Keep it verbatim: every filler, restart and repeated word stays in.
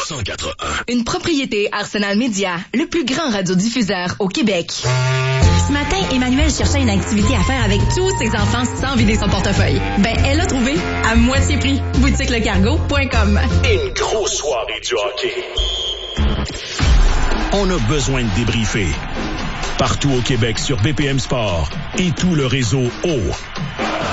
cent quatre un. Une propriété Arsenal Média, le plus grand radiodiffuseur au Québec. Ce matin, Emmanuel cherchait une activité à faire avec tous ses enfants sans vider son portefeuille. Ben, elle l'a trouvé à moitié prix. boutique le cargo point com. Une grosse soirée du hockey. On a besoin de débriefer. Partout au Québec sur B P M Sport et tout le réseau O.